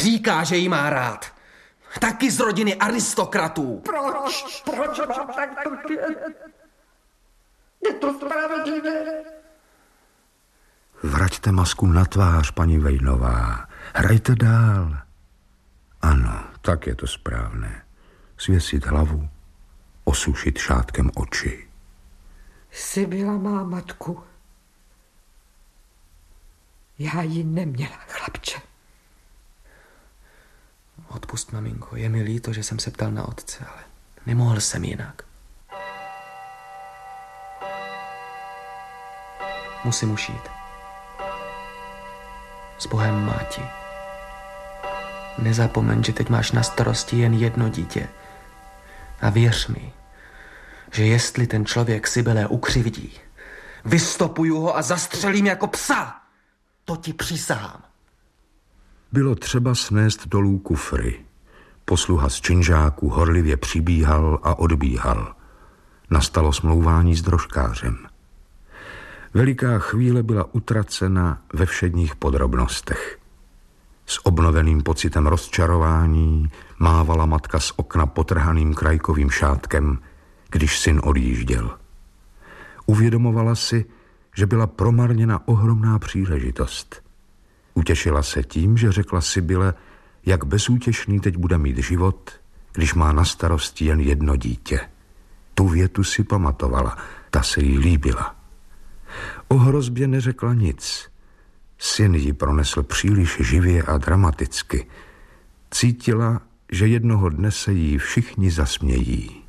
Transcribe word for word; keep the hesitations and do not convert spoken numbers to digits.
říká, že jí má rád. Taky z rodiny aristokratů. Proč? Proč mám tak trpět? Je to spravedlivé? Vraťte masku na tvář, paní Vejnová. Hrajte dál. Ano, tak je to správné. Svěsit hlavu, osušit šátkem oči. Sibyla má matku. Já ji neměla, chlapče. Odpust, maminko, je mi líto, že jsem se ptal na otce, ale nemohl jsem jinak. Musím ušít. S Bohem, máti. Nezapomeň, že teď máš na starosti jen jedno dítě. A věř mi, že jestli ten člověk Sibylé ukřivdí, vystopuju ho a zastřelím jako psa. To ti přísahám. Bylo třeba snést dolů kufry. Posluha z činžáků horlivě přibíhal a odbíhal. Nastalo smlouvání s drožkářem. Veliká chvíle byla utracena ve všedních podrobnostech. S obnoveným pocitem rozčarování mávala matka z okna potrhaným krajkovým šátkem, když syn odjížděl. Uvědomovala si, že byla promarněna ohromná příležitost. Utěšila se tím, že řekla Sibyle, jak bezútěšný teď bude mít život, když má na starosti jen jedno dítě. Tu větu si pamatovala, ta se jí líbila. O hrozbě neřekla nic. Syn ji pronesl příliš živě a dramaticky. Cítila, že jednoho dne se jí všichni zasmějí.